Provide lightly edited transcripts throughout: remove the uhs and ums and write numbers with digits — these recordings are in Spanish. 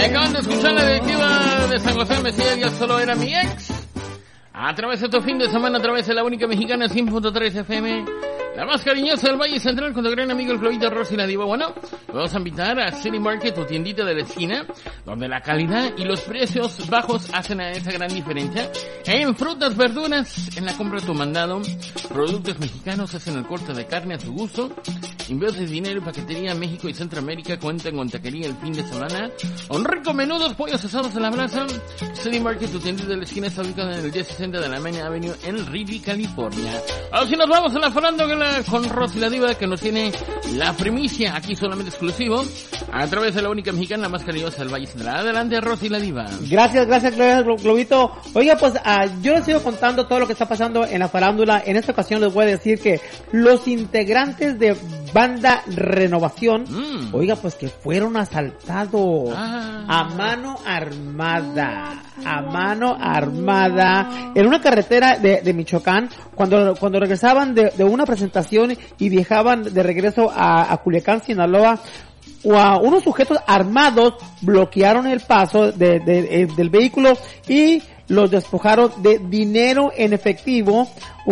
Acaban de escuchar la directiva de San José Mesía, yo solo era mi ex. A través de tu fin de semana, a través de la única mexicana 100.3 FM, la más cariñosa del Valle Central, con tu gran amigo el Globito Rosy la Diva. Bueno, vamos a invitar a City Market, tu tiendita de la esquina, donde la calidad y los precios bajos hacen a esa gran diferencia. En frutas, verduras, en la compra de tu mandado, productos mexicanos, hacen el corte de carne a tu gusto. Envíos de dinero y paquetería México y Centroamérica, cuentan con taquería el fin de semana. Un rico menudos, pollos asados en la brasa. City Market, tu tiendita de la esquina, está ubicada en el 1060 de la Main Avenue en Reedy, California. Así nos vamos a la farándula con Rosy la Diva, que nos tiene la primicia aquí solamente exclusivo a través de la única mexicana, la más cariñosa del Valle Central. Adelante, Rosy la Diva. Gracias, Globito. Oiga, pues yo les sigo contando todo lo que está pasando en la farándula. En esta ocasión les voy a decir que los integrantes de Banda Renovación, oiga, pues que fueron asaltados a mano armada en una carretera de Michoacán, cuando regresaban de una presentación y viajaban de regreso a Culiacán, Sinaloa. Unos sujetos armados bloquearon el paso del vehículo y los despojaron de dinero en efectivo,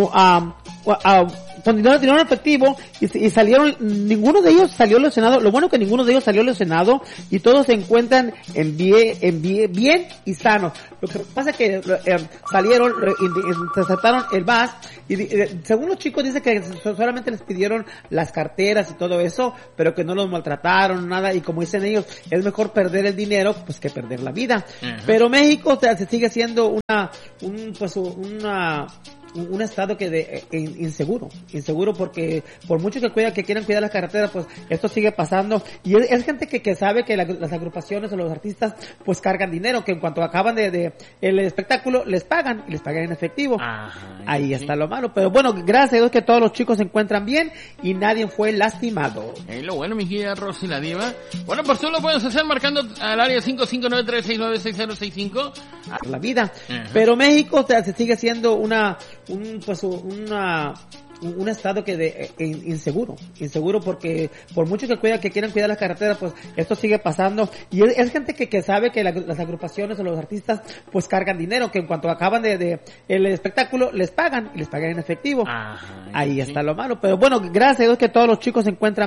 con dinero en efectivo, y salieron, ninguno de ellos salió lesionado. Lo bueno que ninguno de ellos salió lesionado y todos se encuentran bien y sanos. Lo que pasa es que salieron, interceptaron el bus y según los chicos dice que solamente les pidieron las carteras y todo eso, pero que no los maltrataron, nada, y como dicen ellos, es mejor perder el dinero pues que perder la vida. Pero México se sigue siendo un estado que inseguro, porque por mucho que quieran cuidar las carreteras, pues esto sigue pasando, y es gente que sabe que las agrupaciones o los artistas pues cargan dinero, que en cuanto acaban de el espectáculo les pagan en efectivo. Ahí está lo malo, pero bueno, gracias a Dios que todos los chicos se encuentran bien y nadie fue lastimado. Lo bueno, mi querida Rosy la Diva. Bueno, pues tú lo puedes hacer marcando al área 5593696065 la vida. Pero México se sigue siendo un estado que inseguro, porque por mucho que quieran cuidar las carreteras, pues esto sigue pasando, y es gente que sabe que las agrupaciones o los artistas pues cargan dinero, que en cuanto acaban de el espectáculo les pagan en efectivo. Ahí está lo malo, pero bueno, gracias a Dios que todos los chicos se encuentran